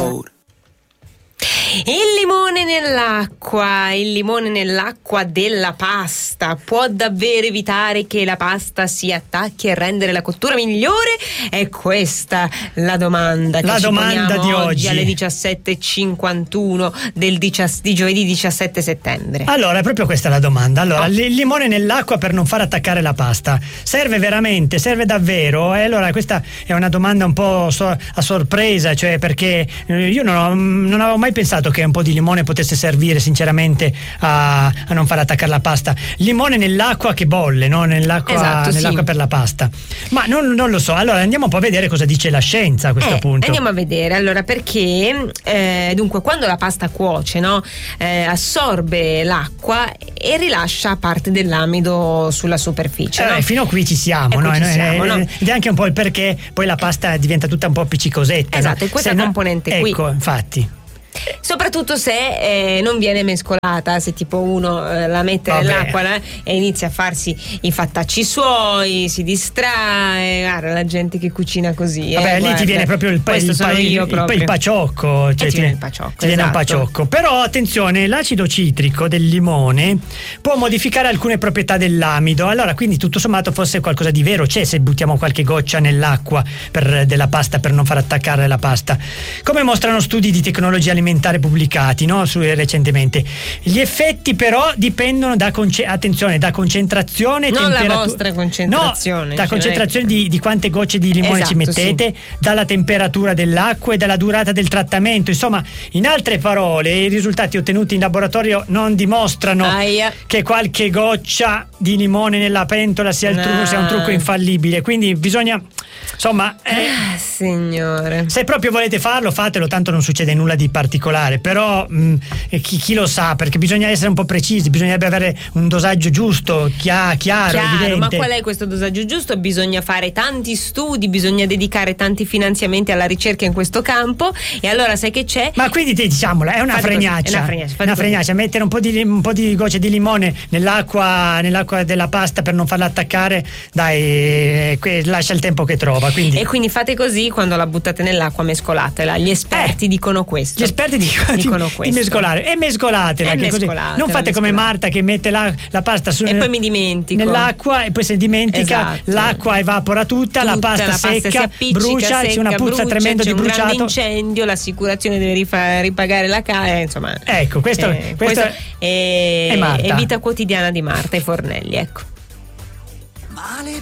road. Il limone nell'acqua della pasta può davvero evitare che la pasta si attacchi e rendere la cottura migliore? È questa la domanda che ci poniamo di oggi alle 17:51 di giovedì 17 settembre. Allora, è proprio questa la domanda. Allora, il limone nell'acqua per non far attaccare la pasta serve veramente? Serve davvero? E allora questa è una domanda un po' a sorpresa, cioè perché io non avevo mai pensato che un po' di limone potesse servire sinceramente a non far attaccare la pasta. Limone nell'acqua che bolle, no? Nell'acqua sì. Per la pasta. Ma non lo so. Allora andiamo un po' a vedere cosa dice la scienza a questo punto. Andiamo a vedere. Allora, perché dunque quando la pasta cuoce, no? Assorbe l'acqua e rilascia parte dell'amido sulla superficie. No? Fino a qui ci siamo, no? No? Ed è anche un po' il perché poi la pasta diventa tutta un po' appiccicosetta. Esatto, no? è questa componente qui. Ecco, infatti. Soprattutto se non viene mescolata, se tipo uno la mette nell'acqua e inizia a farsi i fattacci suoi, si distrae. Guarda la gente che cucina così. Lì ti viene proprio il paciocco. Cioè ti viene un paciocco. Però attenzione, l'acido citrico del limone può modificare alcune proprietà dell'amido. Allora, quindi tutto sommato forse qualcosa di vero c'è se buttiamo qualche goccia nell'acqua della pasta per non far attaccare la pasta. Come mostrano studi di tecnologia alimentare pubblicati, no? Recentemente. Gli effetti però dipendono da concentrazione, non temperatura. La vostra concentrazione. No, da concentrazione di quante gocce di limone ci mettete, dalla temperatura dell'acqua e dalla durata del trattamento. Insomma, in altre parole, i risultati ottenuti in laboratorio non dimostrano che qualche goccia di limone nella pentola sia un trucco infallibile. Quindi bisogna, insomma, signore, se proprio volete farlo, fatelo, tanto non succede nulla di particolare, però chi lo sa, perché bisogna essere un po' precisi, bisognerebbe avere un dosaggio giusto, chiaro, evidente. Ma qual è questo dosaggio giusto? Bisogna fare tanti studi, bisogna dedicare tanti finanziamenti alla ricerca in questo campo, e allora sai che c'è? Ma quindi diciamola, è una fregnaccia, mettere un po' di gocce di limone nell'acqua della pasta per non farla attaccare, dai, lascia il tempo che trova. E quindi fate così, quando la buttate nell'acqua mescolatela. Gli esperti dicono questo. Gli esperti dicono questo. Di mescolare. E mescolatela. Così. Non fate come Marta che mette la pasta e poi mi dimentico nell'acqua, e poi se dimentica l'acqua evapora tutta, la pasta secca, si appiccica, brucia, c'è una puzza tremenda di bruciato. C'è un grande incendio, l'assicurazione deve ripagare la casa, insomma. Ecco, questo è Marta. È vita quotidiana di Marta e Fornelli, ecco.